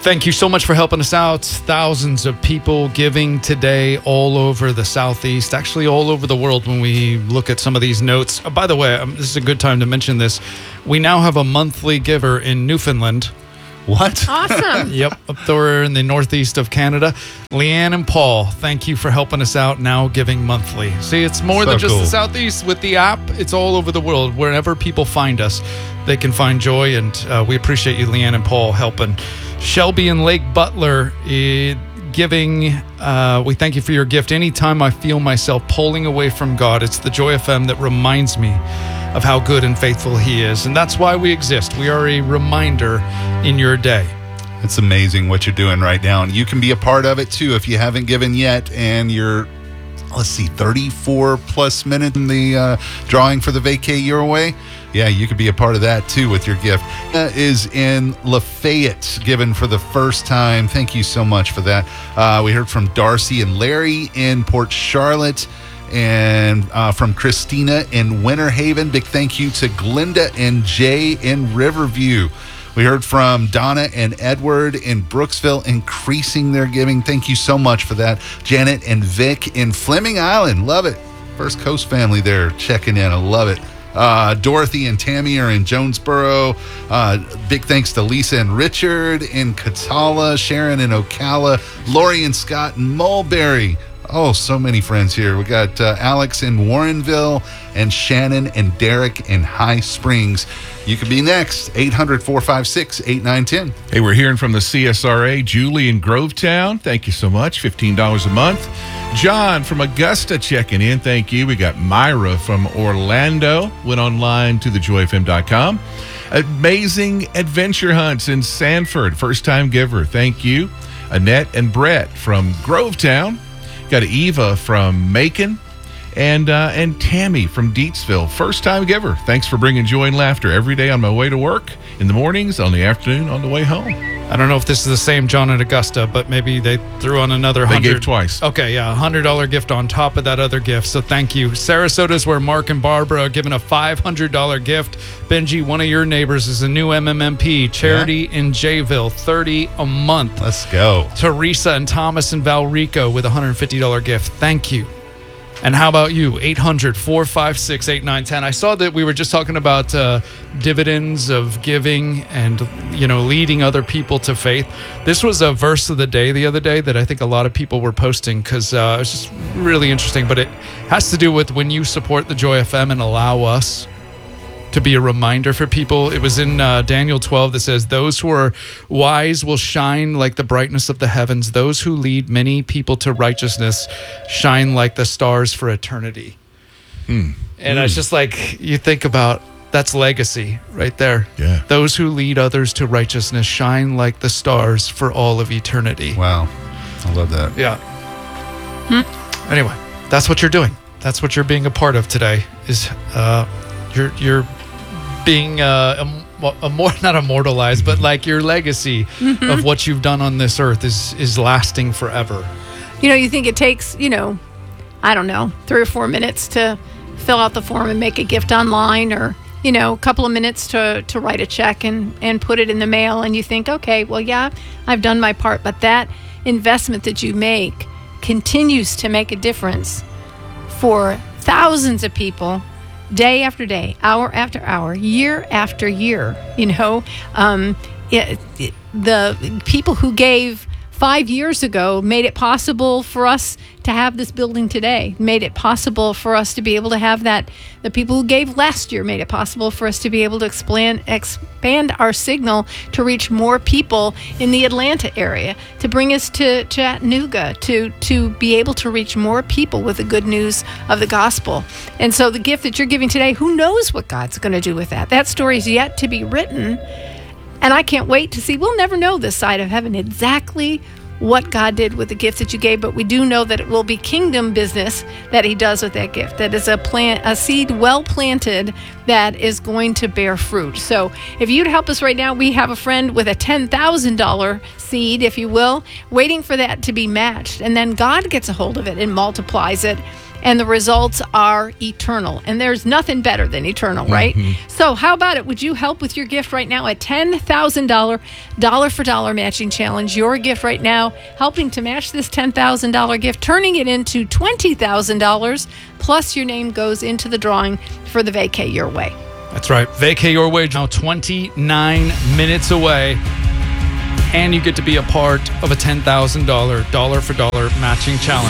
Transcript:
Thank you so much for helping us out. Thousands of people giving today all over the Southeast, actually all over the world when we look at some of these notes. By the way, this is a good time to mention this. We now have a monthly giver in Newfoundland. What? Awesome. Yep, up there in the northeast of Canada. Leanne and Paul, thank you for helping us out, now giving monthly. See, it's more than just the Southeast. With the app, it's all over the world. Wherever people find us, they can find joy, and we appreciate you, Leanne and Paul, helping. Shelby and Lake Butler giving. We thank you for your gift. Anytime I feel myself pulling away from God, it's the Joy FM that reminds me of how good and faithful He is. And that's why we exist. We are a reminder in your day. It's amazing what you're doing right now. And you can be a part of it too if you haven't given yet and you're, 34 plus minutes in the drawing for the vacay your way. Yeah, you could be a part of that too with your gift. Is in Lafayette, given for the first time. Thank you so much for that. We heard from Darcy and Larry in Port Charlotte, and from Christina in Winter Haven. Big thank you to Glinda and Jay in Riverview. We heard from Donna and Edward in Brooksville, increasing their giving. Thank you so much for that. Janet and Vic in Fleming Island. Love it. First Coast family there checking in. I love it. Dorothy and Tammy are in Jonesboro. Big thanks to Lisa and Richard in Catala, Sharon in Ocala, Lori and Scott in Mulberry. Oh, so many friends here. We got Alex in Warrenville and Shannon and Derek in High Springs. You could be next. 800-456-8910. Hey, we're hearing from the CSRA. Julie in Grovetown. Thank you so much. $15 a month. John from Augusta checking in. Thank you. We got Myra from Orlando. Went online to thejoyfm.com. Amazing Adventure Hunts in Sanford. First time giver. Thank you. Annette and Brett from Grovetown. Got Eva from Macon, and Tammy from Deatsville. First time giver. Thanks for bringing joy and laughter every day on my way to work, in the mornings, on the afternoon, on the way home. I don't know if this is the same John and Augusta, but maybe they threw on another $100. They gave twice. Okay, yeah, $100 gift on top of that other gift. So thank you. Sarasota's where Mark and Barbara are giving a $500 gift. Benji, one of your neighbors, is a new MMMP. Charity in Jayville, $30 a month. Let's go. Teresa and Thomas and Valrico with a $150 gift. Thank you. And how about you? 800-456-8910. I saw that we were just talking about dividends of giving and, leading other people to faith. This was a verse of the day the other day that I think a lot of people were posting because it's just really interesting. But it has to do with when you support the Joy FM and allow us to be a reminder for people. It was in Daniel 12 that says, those who are wise will shine like the brightness of the heavens. Those who lead many people to righteousness shine like the stars for eternity. And it's just like, you think about, that's legacy right there. Yeah. Those who lead others to righteousness shine like the stars for all of eternity. Wow. I love that. Yeah. Anyway, that's what you're doing. That's what you're being a part of today is you're being not immortalized, but like your legacy of what you've done on this earth is lasting forever. You think it takes, 3 or 4 minutes to fill out the form and make a gift online, or, a couple of minutes to write a check and put it in the mail, and you think, okay, well, yeah, I've done my part. But that investment that you make continues to make a difference for thousands of people, day after day, hour after hour, year after year. The people who gave 5 years ago made it possible for us to have this building today, made it possible for us to be able to have that. The people who gave last year made it possible for us to be able to expand our signal to reach more people in the Atlanta area, to bring us to Chattanooga, to be able to reach more people with the good news of the gospel. And so the gift that you're giving today, who knows what God's going to do with that? That story's yet to be written. And I can't wait to see. We'll never know this side of heaven exactly what God did with the gift that you gave, but we do know that it will be kingdom business that He does with that gift. That is a seed well planted that is going to bear fruit. So if you'd help us right now, we have a friend with a $10,000 seed, if you will, waiting for that to be matched. And then God gets a hold of it and multiplies it and the results are eternal. And there's nothing better than eternal, right? So how about it? Would you help with your gift right now? A $10,000 dollar for dollar matching challenge. Your gift right now, helping to match this $10,000 gift, turning it into $20,000, plus your name goes into the drawing for the Vacay Your Way. That's right. Vacay Your Way, now 29 minutes away. And you get to be a part of a $10,000 dollar for dollar matching challenge.